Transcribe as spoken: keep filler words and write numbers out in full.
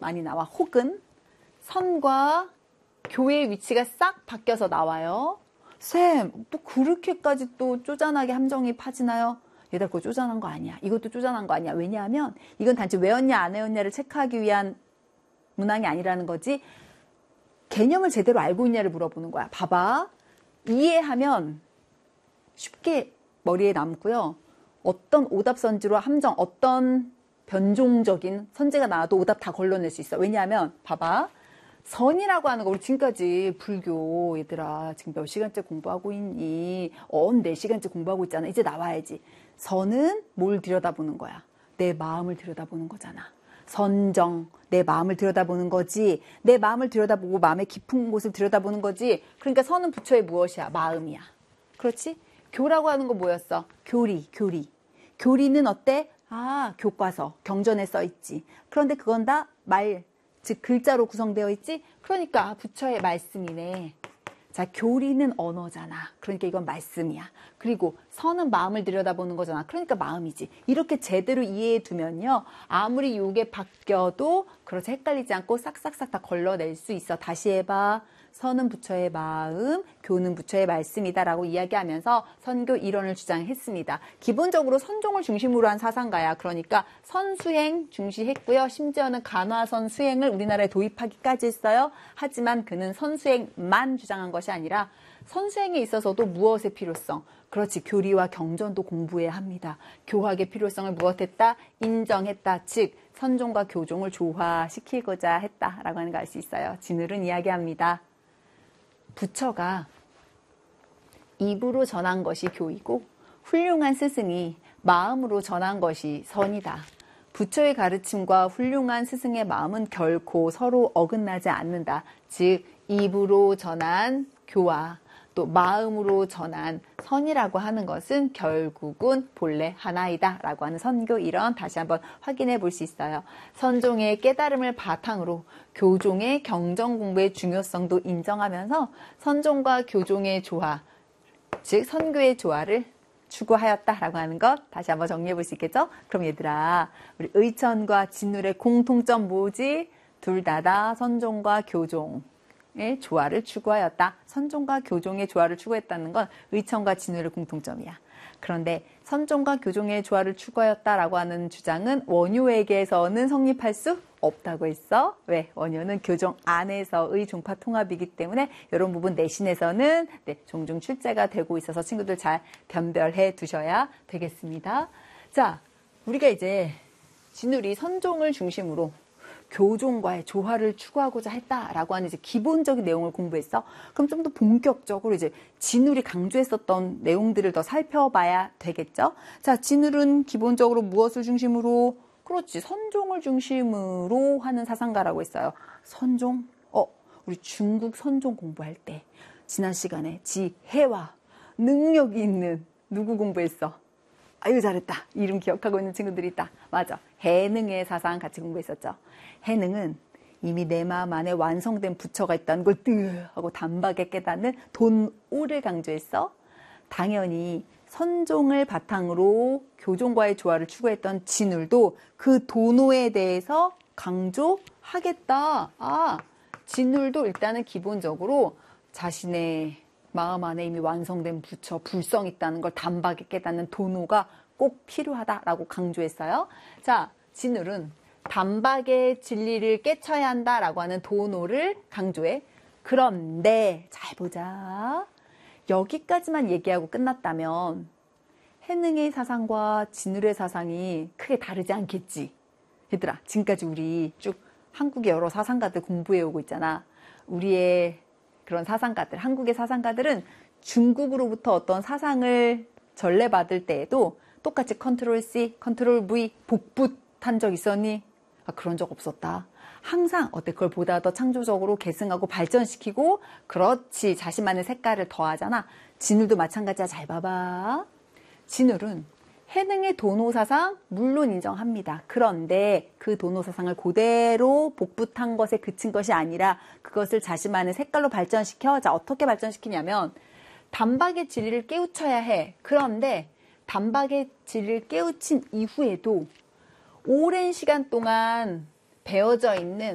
많이 나와. 혹은 선과 교의 위치가 싹 바뀌어서 나와요. 쌤, 또 그렇게까지 또 쪼잔하게 함정이 파지나요? 얘들아, 그거 쪼잔한 거 아니야. 이것도 쪼잔한 거 아니야. 왜냐하면 이건 단지 외웠냐 안 외웠냐를 체크하기 위한 문항이 아니라는 거지. 개념을 제대로 알고 있냐를 물어보는 거야. 봐봐. 이해하면 쉽게 머리에 남고요. 어떤 오답 선지로 함정, 어떤 변종적인 선지가 나와도 오답 다 걸러낼 수 있어. 왜냐하면 봐봐. 선이라고 하는 거 우리 지금까지 불교 얘들아 지금 몇 시간째 공부하고 있니? 어, 네 시간째 공부하고 있잖아. 이제 나와야지. 선은 뭘 들여다보는 거야? 내 마음을 들여다보는 거잖아. 선정, 내 마음을 들여다보는 거지. 내 마음을 들여다보고 마음의 깊은 곳을 들여다보는 거지. 그러니까 선은 부처의 무엇이야? 마음이야. 그렇지? 교라고 하는 거 뭐였어? 교리, 교리. 교리는 어때? 아, 교과서, 경전에 써있지. 그런데 그건 다 말, 즉 글자로 구성되어 있지. 그러니까 부처의 말씀이네. 자, 교리는 언어잖아. 그러니까 이건 말씀이야. 그리고 선은 마음을 들여다보는 거잖아. 그러니까 마음이지. 이렇게 제대로 이해해 두면요. 아무리 요게 바뀌어도 그렇지 헷갈리지 않고 싹싹싹 다 걸러낼 수 있어. 다시 해봐. 선은 부처의 마음, 교는 부처의 말씀이다라고 이야기하면서 선교 일원을 주장했습니다. 기본적으로 선종을 중심으로 한 사상가야. 그러니까 선수행 중시했고요. 심지어는 간화선 수행을 우리나라에 도입하기까지 했어요. 하지만 그는 선수행만 주장한 것이 아니라 선수행에 있어서도 무엇의 필요성? 그렇지, 교리와 경전도 공부해야 합니다. 교학의 필요성을 무엇했다? 인정했다. 즉 선종과 교종을 조화시키고자 했다라고 하는 걸 알 수 있어요. 진울은 이야기합니다. 부처가 입으로 전한 것이 교이고 훌륭한 스승이 마음으로 전한 것이 선이다. 부처의 가르침과 훌륭한 스승의 마음은 결코 서로 어긋나지 않는다. 즉 입으로 전한 교와 또 마음으로 전한 선이라고 하는 것은 결국은 본래 하나이다 라고 하는 선교 일원 다시 한번 확인해 볼 수 있어요. 선종의 깨달음을 바탕으로 교종의 경전 공부의 중요성도 인정하면서 선종과 교종의 조화, 즉 선교의 조화를 추구하였다라고 하는 것 다시 한번 정리해 볼 수 있겠죠? 그럼 얘들아, 우리 의천과 진울의 공통점 뭐지? 둘 다 다 선종과 교종 의 조화를 추구하였다. 선종과 교종의 조화를 추구했다는 건 의천과 진울의 공통점이야. 그런데 선종과 교종의 조화를 추구하였다라고 하는 주장은 원효에게서는 성립할 수 없다고 했어. 왜? 원효는 교종 안에서의 종파 통합이기 때문에 이런 부분 내신에서는 네, 종종 출제가 되고 있어서 친구들 잘 변별해 두셔야 되겠습니다. 자, 우리가 이제 진울이 선종을 중심으로 교종과의 조화를 추구하고자 했다라고 하는 이제 기본적인 내용을 공부했어. 그럼 좀 더 본격적으로 이제 진울이 강조했었던 내용들을 더 살펴봐야 되겠죠. 자, 진울은 기본적으로 무엇을 중심으로? 그렇지, 선종을 중심으로 하는 사상가라고 했어요. 선종? 어, 우리 중국 선종 공부할 때 지난 시간에 지혜와 능력이 있는 누구 공부했어? 아유 잘했다. 이름 기억하고 있는 친구들이 있다. 맞아. 해능의 사상 같이 공부했었죠. 해능은 이미 내 마음 안에 완성된 부처가 있다는 걸 뜨 하고 단박에 깨닫는 돈오를 강조했어. 당연히 선종을 바탕으로 교종과의 조화를 추구했던 진울도 그 돈오에 대해서 강조하겠다. 아, 진울도 일단은 기본적으로 자신의 마음 안에 이미 완성된 부처, 불성 있다는 걸 단박에 깨닫는 돈오가 꼭 필요하다라고 강조했어요. 자, 진울은 단박의 진리를 깨쳐야 한다라고 하는 돈오를 강조해. 그런데 잘 보자. 여기까지만 얘기하고 끝났다면 해능의 사상과 진울의 사상이 크게 다르지 않겠지. 얘들아, 지금까지 우리 쭉 한국의 여러 사상가들 공부해오고 있잖아. 우리의 그런 사상가들, 한국의 사상가들은 중국으로부터 어떤 사상을 전래받을 때에도 똑같이 컨트롤 C, 컨트롤 V, 복붙한 적 있었니? 아, 그런 적 없었다. 항상 어때? 그걸 보다 더 창조적으로 계승하고 발전시키고 그렇지 자신만의 색깔을 더하잖아. 진울도 마찬가지야. 잘 봐봐. 진울은 해능의 돈오 사상 물론 인정합니다. 그런데 그 돈오 사상을 그대로 복붙한 것에 그친 것이 아니라 그것을 자신만의 색깔로 발전시켜. 자, 어떻게 발전시키냐면 단박의 진리를 깨우쳐야 해. 그런데 단박의 진리를 깨우친 이후에도 오랜 시간 동안 배어져 있는